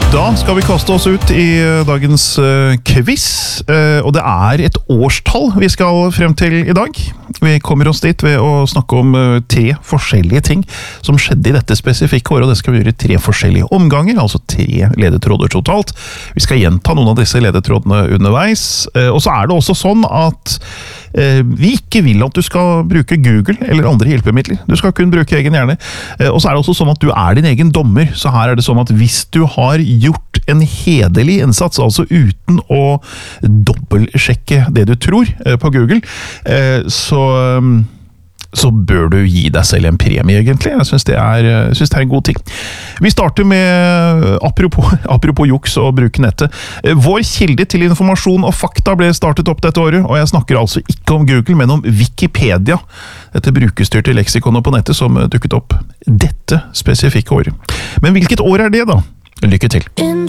Da skal vi kaste oss ut i dagens quiz, og det et årstall vi skal frem til i dag. Vi kommer oss dit ved å snakke om 3 forskjellige ting som skjedde i dette spesifikke året, og det skal vi gjøre i 3 forskjellige omganger, altså 3 ledetråder totalt. Vi skal gjenta noen av disse ledetrådene underveis, og så det også sånn at vi ikke vil at du skal bruke Google eller andre hjelpemidler. Du skal kun bruke egen hjerne. Og så det også sånn at du din egen dommer, så her det sånn at hvis du har gjort en hederlig innsats, altså uten å dobbeltsjekke det du tror på Google, så bør du gi deg selv en premie egentlig. Jeg synes det en god ting. Vi starter med, apropos juks og bruke nettet. Vår kilde til informasjon og fakta ble startet opp dette året, og jeg snakker altså ikke om Google, men om Wikipedia. Dette brukerstyrte leksikonet på nettet som dukket opp dette spesifikke året. Men hvilket år det da? Lykke til!